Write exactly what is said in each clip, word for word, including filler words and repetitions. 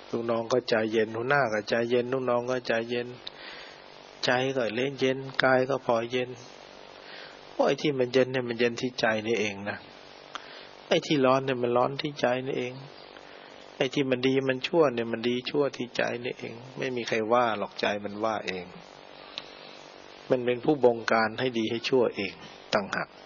ลูกน้องก็ใจเย็นหัวหน้าก็ใจเย็นลูกน้องก็ใจเย็นใจก็เล่นเย็นกายก็พอเย็นเพราะไอ้ที่มันเย็นเนี่ยมันเย็นที่ใจนี่เองนะไอ้ที่ร้อนเนี่ยมันร้อนที่ใจนี่เองไอ้ที่มันดีมันชั่วเนี่ยมันดีชั่วที่ใจนี่เองไม่มีใครว่าหรอกใจมันว่าเองมันเป็นผู้บงการให้ดีให้ชั่วเองต่างหาก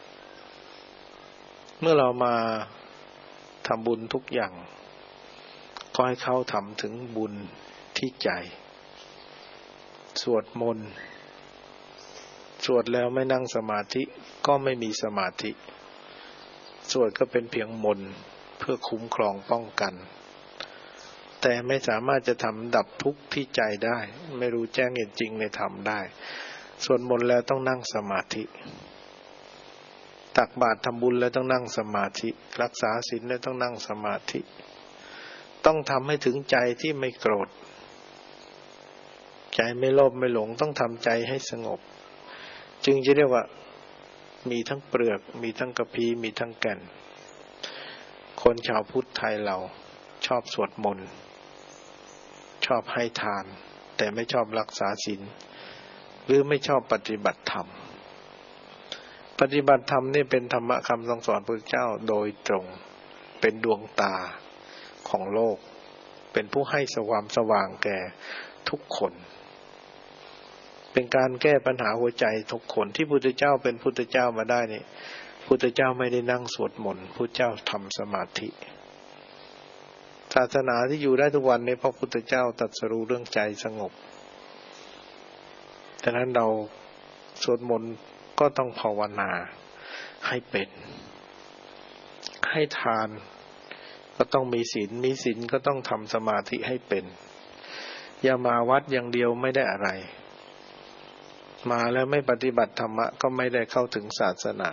เมื่อเรามาทำบุญทุกอย่างก็ให้เขาทำถึงบุญที่ใจสวดมนต์สวดแล้วไม่นั่งสมาธิก็ไม่มีสมาธิสวดก็เป็นเพียงมนต์เพื่อคุ้มครองป้องกันแต่ไม่สามารถจะทำดับทุกข์ที่ใจได้ไม่รู้แจ้งเห็นจริงในธรรมได้สวดมนต์แล้วต้องนั่งสมาธิตักบาตรทำบุญแล้วต้องนั่งสมาธิรักษาศีลแล้วต้องนั่งสมาธิต้องทำให้ถึงใจที่ไม่โกรธใจไม่โลภไม่หลงต้องทำใจให้สงบจึงจะเรียกว่ามีทั้งเปลือกมีทั้งกระพี้มีทั้งแก่นคนชาวพุทธไทยเราชอบสวดมนต์ชอบให้ทานแต่ไม่ชอบรักษาศีลหรือไม่ชอบปฏิบัติธรรมปฏิบัติธรรมนี่เป็นธรรมะคำสั่งสอนพระเจ้าโดยตรงเป็นดวงตาของโลกเป็นผู้ให้สว่างสว่างแก่ทุกคนเป็นการแก้ปัญหาหัวใจทุกคนที่พุทธเจ้าเป็นพุทธเจ้ามาได้นี่พุทธเจ้าไม่ได้นั่งสวดมนต์พุทธเจ้าทำสมาธิศาสนาที่อยู่ได้ทุกวันนี้เพราะพุทธเจ้าตรัสรู้เรื่องใจสงบฉะนั้นเราสวดมนต์ก็ต้องภาวนาให้เป็นให้ทานก็ต้องมีศีลมีศีลก็ต้องทำสมาธิให้เป็นอย่ามาวัดอย่างเดียวไม่ได้อะไรมาแล้วไม่ปฏิบัติธรรมะก็ไม่ได้เข้าถึงศาสนา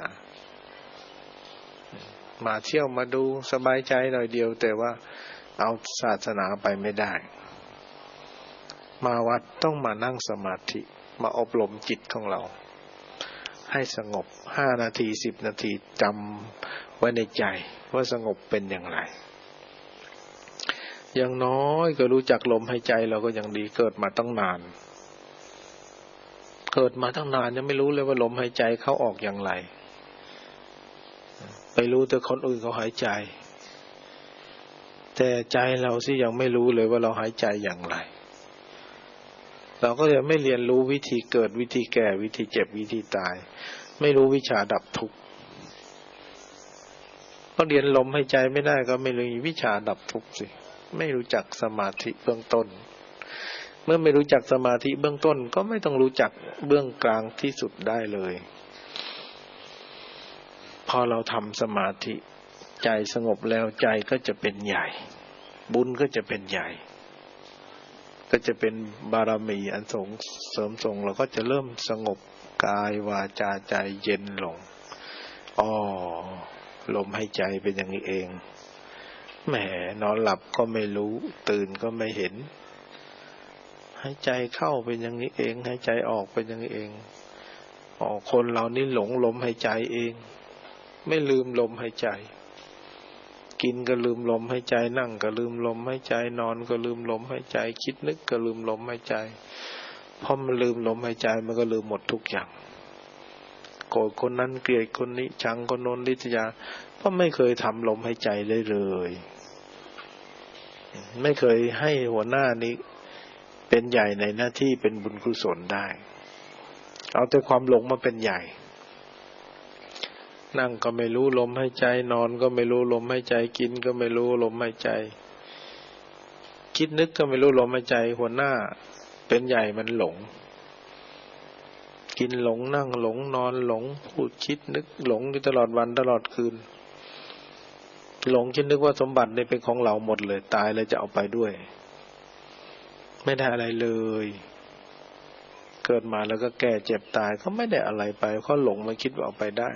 มาเที่ยวมาดูสบายใจหน่อยเดียวแต่ว่าเอาศาสนาไปไม่ได้มาวัดต้องมานั่งสมาธิมาอบรมจิตของเราให้สงบห้านาทีสิบนาทีจำไว้ในใจว่าสงบเป็นอย่างไรอย่างน้อยก็รู้จักลมหายใจเราก็ยังดีเกิดมาตั้งนานเกิดมาตั้งนานยังไม่รู้เลยว่าลมหายใจเข้าออกอย่างไรไปรู้แต่คนอื่นเขาหายใจแต่ใจเราสิยังไม่รู้เลยว่าเราหายใจอย่างไรเราก็จะไม่เรียนรู้วิธีเกิดวิธีแก่วิธีเจ็บวิธีตายไม่รู้วิชาดับทุกข์ก็เรียนลมหายใจไม่ได้ก็ไม่รู้วิชาดับทุกข์สิไม่รู้จักสมาธิเบื้องต้นเมื่อไม่รู้จักสมาธิเบื้องต้นก็ไม่ต้องรู้จักเบื้องกลางที่สุดได้เลยพอเราทำสมาธิใจสงบแล้วใจก็จะเป็นใหญ่บุญก็จะเป็นใหญ่ก็จะเป็นบารมีอันสูงเสริมส่งเราก็จะเริ่มสงบกายวาจาใจเย็นลงอ๋อลมหายใจเป็นอย่างนี้เองแหมนอนหลับก็ไม่รู้ตื่นก็ไม่เห็นหายใจเข้าเป็นอย่างนี้เองหายใจออกเป็นอย่างนี้เองอ๋อคนเรานี่หลงลมหายใจเองไม่ลืมลมหายใจกินก็ลืมลมหายใจนั่งก็ลืมลมหายใจนอนก็ลืมลมหายใจคิดนึกก็ลืมลมหายใจพอมันลืมลมหายใจมันก็ลืมหมดทุกอย่างโกรธคนนั้นเกลียดคนนี้ชังคนโน้นลิษยาเพราะไม่เคยทำลมหายใจเลยเลยไม่เคยให้หัวหน้านี้เป็นใหญ่ในหน้าที่เป็นบุญกุศลได้เอาแต่ความหลงมาเป็นใหญ่นั่งก็ไม่รู้ลมหายใจนอนก็ไม่รู้ลมหายใจกินก็ไม่รู้ลมหายใจคิดนึกก็ไม่รู้ลมหายใจหัวหน้าเป็นใหญ่มันหลงกินหลงนั่งหลงนอนหลงพูดคิดนึกหลงอยู่ตลอดวันตลอดคืนหลงคิดนึกว่าสมบัตินี่เป็นของเราหมดเลยตายแล้วจะเอาไปด้วยไม่ได้อะไรเลยเกิดมาแล้วก็แก่เจ็บตายก็ไม่ได้อะไรไปเพราะหลงมาคิดว่าเอาไปได้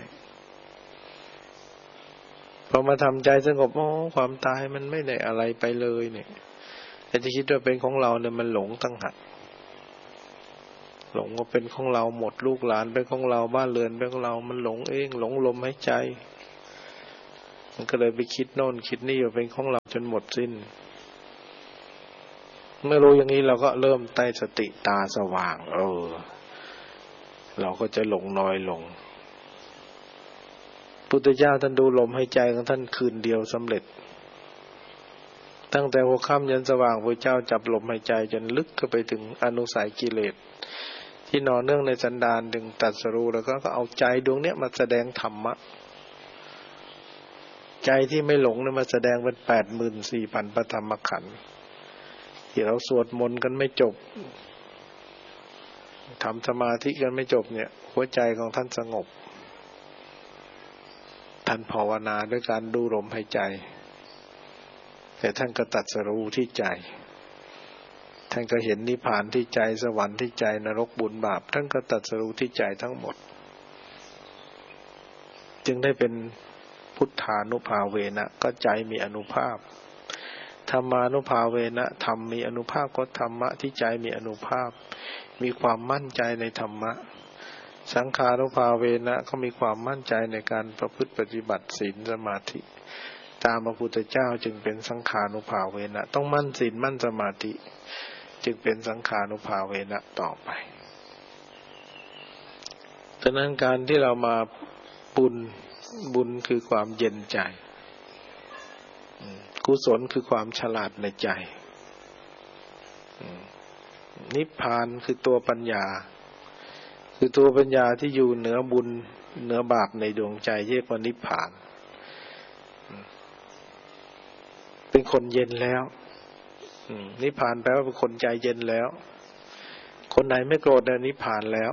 พอมาทำใจสงบอ๋อความตายมันไม่ได้อะไรไปเลยเนี่ยแต่จะคิดว่าเป็นของเราเนี่ยมันหลงตั้งหักหลงว่าเป็นของเราหมดลูกหลานเป็นของเราบ้านเรือนเป็นของเรามันหลงเองหลงลมหายใจมันก็เลยไปคิดโน่นคิดนี่ว่าเป็นของเราจนหมดสิ้นเมื่อรู้อย่างนี้เราก็เริ่มใต้สติตาสว่างเออเราก็จะหลงน้อยลงพุทธเจ้าท่านดูลมหายใจของท่านคืนเดียวสำเร็จตั้งแต่หัวค่ำยันสว่างพระเจ้าจับลมหายใจจนลึกเข้าไปถึงอนุสัยกิเลสที่นอนเนื่องในสันดานถึงตรัสรู้แล้วก็เอาใจดวงเนี้ยมาแสดงธรรมะใจที่ไม่หลงเนี่ยมาแสดงเป็น แปดหมื่นสี่พัน พระธรรมขันธ์ที่เราสวดมนต์กันไม่จบทำสมาธิกันไม่จบเนี่ยหัวใจของท่านสงบท่านภาวนาด้วยการดูลมหายใจแต่ท่านก็ตรัสรู้ที่ใจท่านก็เห็นนิพพานที่ใจสวรรค์ที่ใจนรกบุญบาปท่านก็ตรัสรู้ที่ใจทั้งหมดจึงได้เป็นพุทธานุภาเวนะก็ใจมีอานุภาพธรรมานุภาเวนะธรรมมีอานุภาพก็ธรรมะที่ใจมีอานุภาพมีความมั่นใจในธรรมะสังขานุภาเวนะก็มีความมั่นใจในการประพฤติปฏิบัติศีลสมาธิตามพระพุทธเจ้าจึงเป็นสังขานุภาเวนะต้องมั่นศีลมั่นสมาธิจึงเป็นสังขานุภาเวนะต่อไปฉะนั้นการที่เรามาบุญบุญคือความเย็นใจกุศลคือความฉลาดในใจนิพพานคือตัวปัญญาคือตัวปัญญาที่อยู่เหนือบุญเหนือบาปในดวงใจเรียกว่านิพพานเป็นคนเย็นแล้วนิพพานแปลว่าเป็นคนใจเย็นแล้วคนไหนไม่โกรธเนี่ยนิพพานแล้ว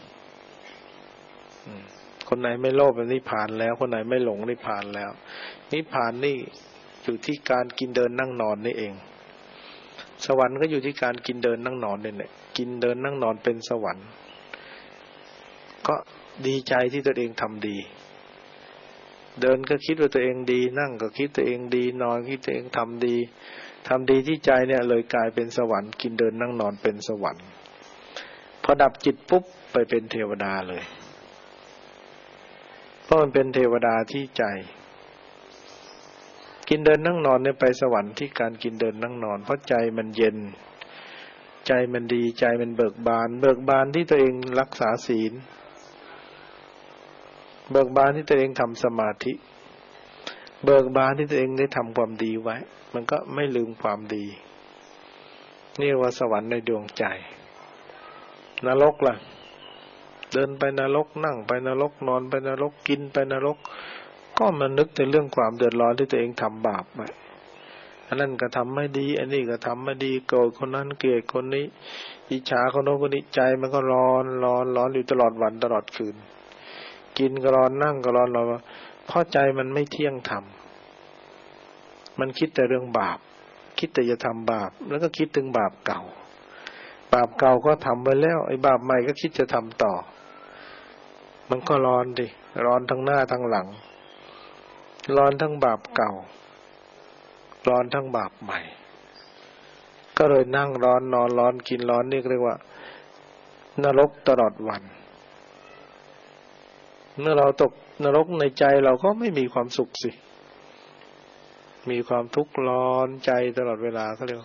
คนไหนไม่โลภนิพพานแล้วคนไหนไม่หลงนิพพานแล้วนิพพานนี่อยู่ที่การกินเดินนั่งนอนนี่เองสวรรค์ก็อยู่ที่การกินเดินนั่งนอนนี่แหละกินเดินนั่งนอนเป็นสวรรค์ก็ดีใจที่ตัวเองทำดีเดินก็คิดว่าตัวเองดีนั่งก็คิดตัวเองดีนอนคิดตัวเองทำดีทำดีที่ใจเนี่ยเลยกลายเป็นสวรรค์กินเดินนั่งนอนเป็นสวรรค์พอดับจิตปุ๊บไปเป็นเทวดาเลยเพราะมันเป็นเทวดาที่ใจกินเดินนั่งนอนเนี่ยไปสวรรค์ที่การกินเดินนั่งนอนเพราะใจมันเย็นใจมันดีใจมันเบิกบานเบิกบานที่ตัวเองรักษาศีลเบิกบานที่ตัวเองทำสมาธิเบิกบานที่ตัวเองได้ทำความดีไว้มันก็ไม่ลืมความดีนี่ว่าสวรรค์ในดวงใจนรกล่ะเดินไปนรกนั่งไปนรกนอนไปนรกกินไปนรกก็มานึกในเรื่องความเดือดร้อนที่ตัวเองทำบาปไว้อันนั้นก็ทำไม่ดีอันนี้ก็ทำไม่ดีโกรธคนนั้นเกลียดคนนี้อิจฉาคนโน้นคนนี้ใจมันก็ร้อนร้อนร้อนอยู่ตลอดวันตลอดคืนกินก็ร้อนนั่งก็ร้อนร้อนเพราะใจมันไม่เที่ยงธรรมมันคิดแต่เรื่องบาปคิดแต่จะทำบาปแล้วก็คิดถึงบาปเก่าบาปเก่าก็ทำไปแล้วไอ้บาปใหม่ก็คิดจะทำต่อมันก็ร้อนดิร้อนทั้งหน้าทั้งหลังร้อนทั้งบาปเก่าร้อนทั้งบาปใหม่ก็เลยนั่งร้อนนอนร้อนกินร้อนนี่เรียกว่านรกตลอดวันเมื่อเราตกนรกในใจเราก็ไม่มีความสุขสิมีความทุกข์ร้อนใจตลอดเวลาเขาเรียก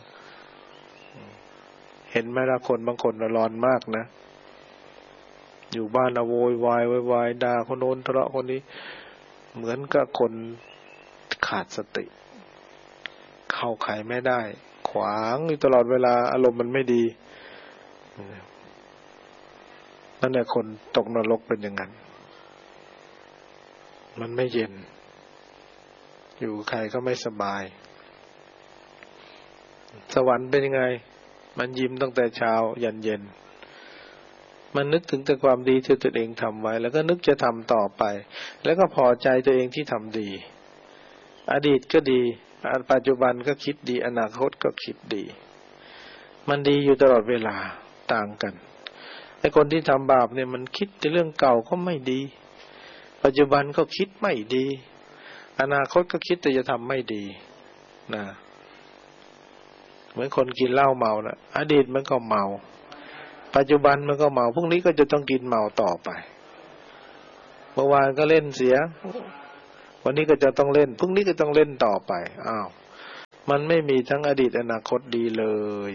เห็นไหมล่ะคนบางคนร้อนมากนะอยู่บ้านโวยวายโวยวายด่าคนโน้นทะเลาะคนนี้เหมือนกับคนขาดสติเข้าไขไม่ได้ขวางอยู่ตลอดเวลาอารมณ์มันไม่ดีนั่นแหละคนตกนรกเป็นอย่างนั้นมันไม่เย็นอยู่ใครก็ไม่สบายสวรรค์เป็นยังไงมันยิ้มตั้งแต่เช้ายันเย็นมันนึกถึงแต่ความดีที่ตัวเองทำไว้แล้วก็นึกจะทำต่อไปแล้วก็พอใจตัวเองที่ทำดีอดีตก็ดีปัจจุบันก็คิดดีอนาคตก็คิดดีมันดีอยู่ตลอดเวลาต่างกันไอ้คนที่ทำบาปเนี่ยมันคิดแต่เรื่องเก่าก็ไม่ดีปัจจุบันก็คิดไม่ดีอนาคตก็คิดแต่จะทำไม่ดีนะเหมือนคนกินเหล้าเมานะอดีตมันก็เมาปัจจุบันมันก็เมาพรุ่งนี้ก็จะต้องกินเมาต่อไปเมื่อวานก็เล่นเสียวันนี้ก็จะต้องเล่นพรุ่งนี้ก็ต้องเล่นต่อไปอ้าวมันไม่มีทั้งอดีตอนาคตดีเลย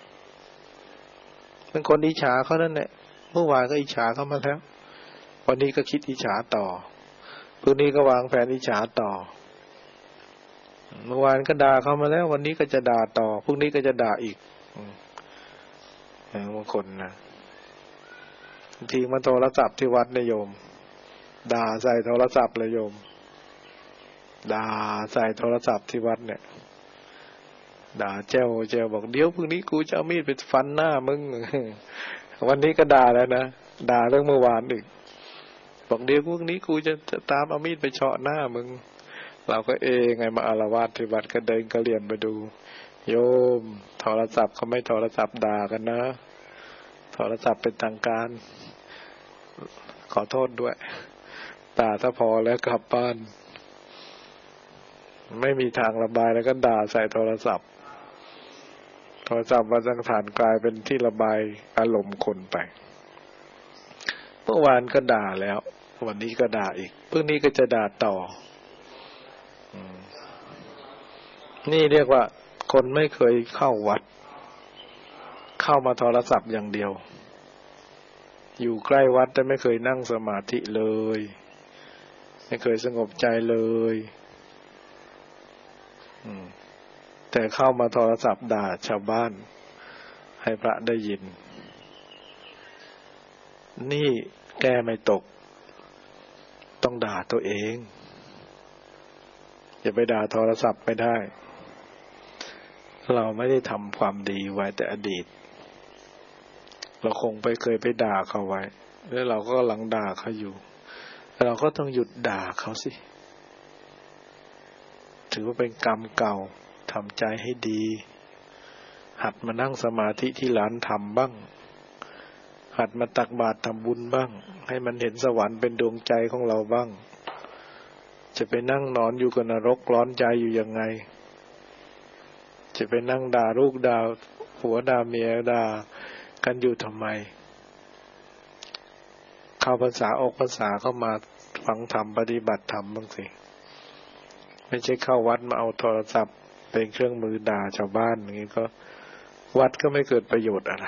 เป็นคนอิจฉาเขานั่นแหละเมื่อวานก็อิจฉาเขามาแล้ววันนี้ก็คิดอิจฉาต่อพรุ่งนี้ก็วางแผนอิจฉาต่อเมื่อวานก็ด่าเขามาแล้ววันนี้ก็จะด่าต่อพรุ่งนี้ก็จะด่าอีกบางคนนะบางทีมาโทรศัพท์ที่วัดนะโยมด่าใส่โทรศัพท์เลยโยมด่าใส่โทรศัพท์ที่วัดเนี่ยด่าเจ้าเจ้าบอกเดี๋ยวพรุ่งนี้กูจะเอามีดไปฟันหน้ามึงวันนี้ก็ด่าแล้วนะด่าเรื่องเมื่อวานอีกบอกเดี๋ยวพรุ่งนี้กูจะจะตามเอามีดไปเฉาะหน้ามึงเราก็เองไงมาอาละวาดที่วัดก็เดินก็เรียนไปดูโยมโทรศัพท์เขาไม่โทรศัพท์ด่ากันนะโทรศัพท์เป็นทางการขอโทษด้วยด่าถ้าพอแล้วกลับบ้านไม่มีทางระบายแล้วก็ด่าใส่โทรศัพท์โทรศัพท์มาสังฐานกลายเป็นที่ระบายอารมณ์คนไปเมื่อวานก็ด่าแล้ววันนี้ก็ด่าอีกพรุ่งนี้ก็จะด่าต่อนี่เรียกว่าคนไม่เคยเข้าวัดเข้ามาโทรศัพท์อย่างเดียวอยู่ใกล้วัดแต่ไม่เคยนั่งสมาธิเลยไม่เคยสงบใจเลยแต่เข้ามาโทรศัพท์ด่าชาวบ้านให้พระได้ยินนี่แก้ไม่ตกต้องด่าตัวเองอย่าไปด่าโทรศัพท์ไม่ได้เราไม่ได้ทำความดีไว้แต่อดีตเราคงไปเคยไปด่าเขาไว้แล้วเราก็กำลังด่าเขาอยู่เราก็ต้องหยุดด่าเขาสิถือว่าเป็นกรรมเก่าทำใจให้ดีหัดมานั่งสมาธิที่หลานทำบ้างหัดมาตักบาตรทำบุญบ้างให้มันเห็นสวรรค์เป็นดวงใจของเราบ้างจะไปนั่งนอนอยู่กับนรกร้อนใจอยู่ยังไงจะไปนั่งด่าลูกด่าผัวด่าเมียด่ากันอยู่ทำไมเข้าภาษาออกภาษาเข้ามาฟังธรรมปฏิบัติธรรมบ้างสิไม่ใช่เข้าวัดมาเอาโทรศัพท์เป็นเครื่องมือด่าชาวบ้านอย่างนี้ก็วัดก็ไม่เกิดประโยชน์อะไร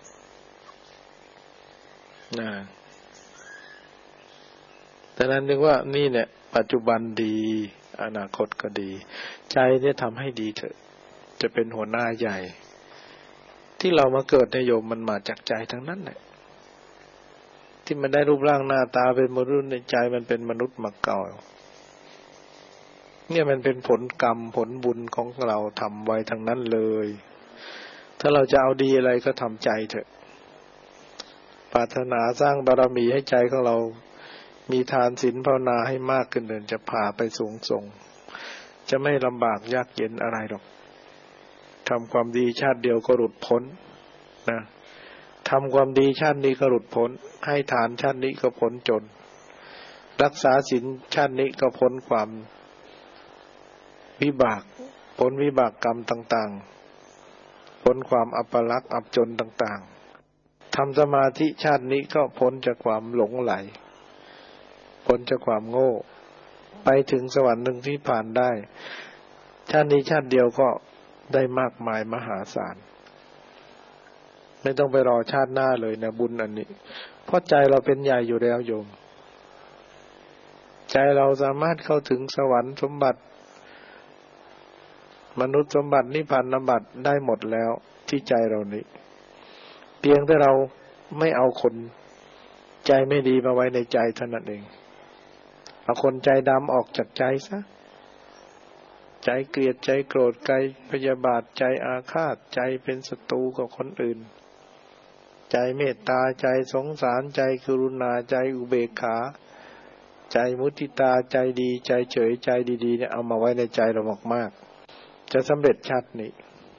นะแต่นั้นนึกว่านี่เนี่ยปัจจุบันดีอนาคตก็ดีใจเนี่ยทำให้ดีเถอะจะเป็นหัวหน้าใหญ่ที่เรามาเกิดในโยมมันมาจากใจทั้งนั้นแหละที่มันได้รูปร่างหน้าตาเป็นมนุษย์ในใจมันเป็นมนุษย์มาเก่าเนี่ยมันเป็นผลกรรมผลบุญของเราทำไว้ทั้งนั้นเลยถ้าเราจะเอาดีอะไรก็ทำใจเถอะปรารถนาสร้างบารมีให้ใจของเรามีทานศีลภาวนาให้มากขึ้นเดินจะพาไปสูงส่งจะไม่ลำบากยากเย็นอะไรหรอกทำความดีชาติเดียวก็หลุดพ้นนะทำความดีชาตินี้ก็หลุดพ้นให้ทานชาตินี้ก็พ้นจนรักษาศีลชาตินี้ก็พ้นความวิบากพ้นวิบากกรรมต่างๆพ้นความอัปลักษณ์อับจนต่างๆทำสมาธิชาตินี้ก็พ้นจากความหลงไหลพ้นจากความโง่ไปถึงสวรรค์หนึ่งที่ผ่านได้ชาตินี้ชาติเดียวก็ได้มากมายมหาศาลไม่ต้องไปรอชาติหน้าเลยนะบุญอันนี้เพราะใจเราเป็นใหญ่อยู่แล้วโยมใจเราสามารถเข้าถึงสวรรค์สมบัติมนุษย์สมบัตินิพพานสมบัติได้หมดแล้วที่ใจเรานี้เพียงแต่เราไม่เอาคนใจไม่ดีมาไว้ในใจเท่านั้นเองเอาคนใจดำออกจากใจซะใจเกลียดใจโกรธใจพยาบาทใจอาฆาตใจเป็นศัตรูกับคนอื่นใจเมตตาใจสงสารใจกรุณาใจอุเบกขาใจมุทิตาใจดีใจเฉยใจดีๆเนี่ยเอามาไว้ในใจเรามากๆจะสำเร็จชาตินี้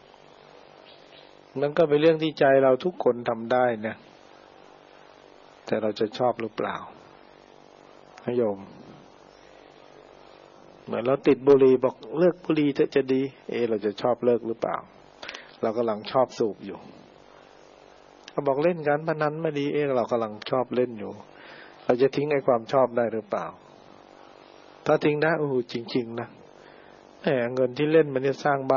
มันก็เป็นเรื่องที่ใจเราทุกคนทำได้นะแต่เราจะชอบหรือเปล่าโยมเหมือนเราติดบุหรี่บอกเลิกบุหรี่เถอะจะดีเออเราจะชอบเลิกหรือเปล่าเรากำลังชอบสูบอยู่เขาบอกเล่นการพนันไม่ดีเออเรากำลังชอบเล่นอยู่เราจะทิ้งไอ้ความชอบได้หรือเปล่าถ้าทิ้งได้โอ้จริงๆนะแหมเงินที่เล่นมันจะสร้างบ้าน